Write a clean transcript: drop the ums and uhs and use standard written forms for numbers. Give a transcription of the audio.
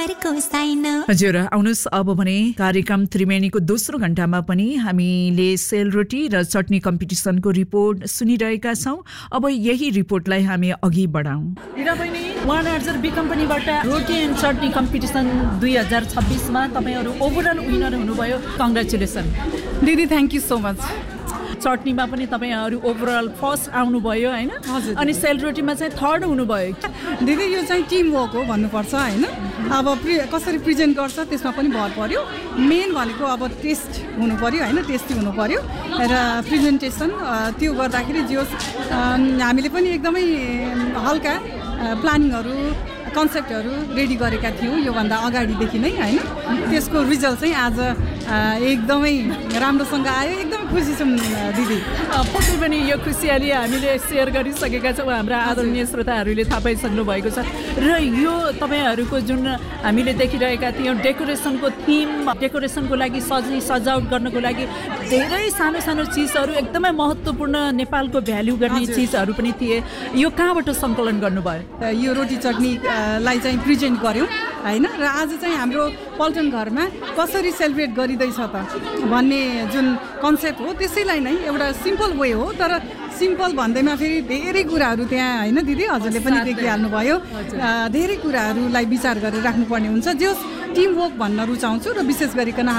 अर्को छैन। हजुर, आउनुहोस् अब भने कार्यक्रम त्रिवेणीको दोस्रो घण्टामा पनि हामीले सेलरोटी र चटनी कम्पिटिसनको रिपोर्ट सुनिरहेका छौँ। अब यही रिपोर्टलाई हामी अघि बढाउँ। हिरा बहिनी, वान आर्जर बी कम्पनीबाट रोटी एन्ड चटनी कम्पिटिसन 2026मा तपाईँहरू ओभरअल विनर हुनुभयो। कङ्ग्रेचुलेसन दिदी, थ्याङ्क यू सो मच। चटनीमा पनि तपाईँहरू ओभरअल फर्स्ट आउनुभयो होइन, अनि सेलरोटीमा चाहिँ थर्ड हुनुभयो। दिदी, यो चाहिँ टिम वर्क हो भन्नुपर्छ होइन। अब कसरी प्रेजेन्ट गर्छ त्यसमा पनि भर पर्यो। मेन भनेको अब टेस्ट हुनु पर्यो होइन, टेस्टी हुनु पर्यो र प्रेजेन्टेसन त्यो गर्दाखेरि जे होस् हामीले पनि एकदमै हल्का प्लानिङहरू कन्सेप्टहरू रेडी गरेका थियौँ योभन्दा अगाडिदेखि नै होइन। त्यसको रिजल्ट चाहिँ आज एकदमै राम्रोसँग आयो। एकदमै खुसी छौँ दिदी। पक्कै पनि यो खुसियाली हामीले सेयर गरिसकेका छौँ। हाम्रा आदरणीय श्रोताहरूले थाहा पाइसक्नु भएको छ। र यो तपाईँहरूको जुन हामीले देखिरहेका थियौँ डेकोरेसनको थिम, डेकोरेसनको लागि सजावट गर्नको लागि धेरै सानो सानो चिजहरू एकदमै महत्त्वपूर्ण नेपालको भ्याल्यु गर्ने चिजहरू पनि थिए। यो कहाँबाट सङ्कलन गर्नुभयो? यो रोटी चटनी लाई चाहिँ प्रेजेन्ट गऱ्यौँ होइन। र आज चाहिँ हाम्रो पल्टन घरमा कसरी सेलिब्रेट गरिँदैछ त भन्ने जुन कन्सेप्ट हो त्यसैलाई नै एउटा सिम्पल वे हो। तर सिम्पल भन्दैमा फेरि धेरै कुराहरू त्यहाँ होइन दिदी, हजुरले पनि देखिहाल्नुभयो। धेरै कुराहरूलाई विचार गरेर राख्नुपर्ने हुन्छ। जे टिम वर्क भन्न रुचाउँछु र विशेष गरिकन